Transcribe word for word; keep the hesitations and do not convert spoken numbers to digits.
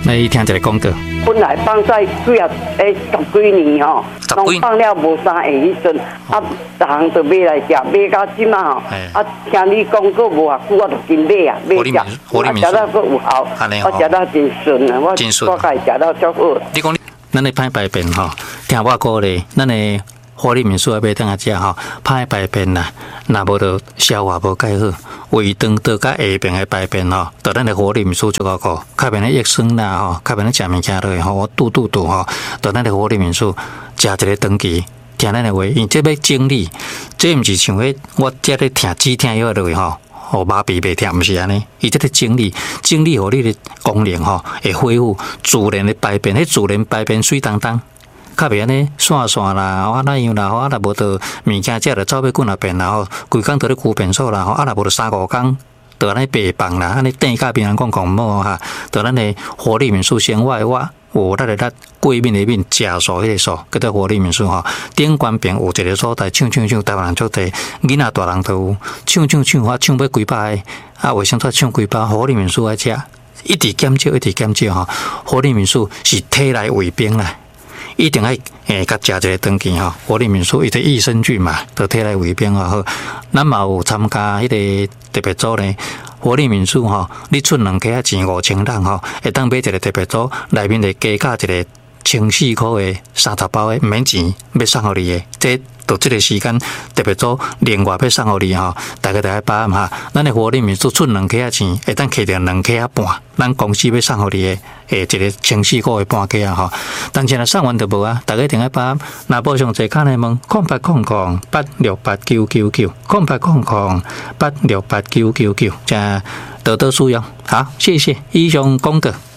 来听一个广告。 本来放在几啊诶十几年吼，拢放了无啥下迄阵，啊，逐项都买来食，买到即嘛吼，啊，听你讲过无偌久，我就紧买啊，买食，啊，食到佫有效，我食到真顺啊，我我家食到足好。 你讲，咱咧歹排便吼，听我鼓励，咱诶。活力民宿要买当下食吼，歹排便啦，若无着消化无介好，胃肠倒甲下边诶排便吼，着咱诶活力民宿足够好，较免咧益酸啦吼，较免咧食物件落去吼，我肚肚肚吼，着咱诶活力民宿食一个长期，听咱诶话，因这要整理，这毋是像迄我遮咧听止痛药落去吼。哦，麻痹袂痛，毋是安尼，伊这个整理，整理互你的功能吼，会恢复自然的排便，迄自然排便水当当。较袂安尼散散啦，啊那样啦，啊若无着物件食着走要滚啊便啦，吼，规工着咧顾便所啦，吼，啊若无着三五工，着安尼白放啦，安尼等甲别人讲讲无哈，着咱的活力民宿先挖一挖，有咱的咱过敏的敏食素迄个素，叫做活力民宿吼。顶关边有一个所在，唱唱唱，台湾人足侪，囡仔大人都有唱唱唱，我唱要几百个，啊为啥物唱几百？活力民宿爱食，一直减少，一直减少吼。活力民宿是体内卫兵啦。一定爱诶，甲食一个长期吼，活力民宿伊个益生菌嘛，都体内卫兵啊好。咱嘛有参加迄个特别组呢，活力民宿吼，你出两克啊钱五千人吼，会当买一个特别组，内面会加价一个千四块的三十包的，毋免钱要送互你的，这到这个时间特别组另外要送互你吼，大家大家把握哈，咱的活力民宿出两克啊钱，会当摕着两克啊半，咱公司要送互你的。诶，一个千四块的半价啊吼，但是若送完就无啊，大家一定要把若报上坐卡来问，空八空空八六八九九九，空八空空八六八九九九，加多多使用。好，谢谢以上广告。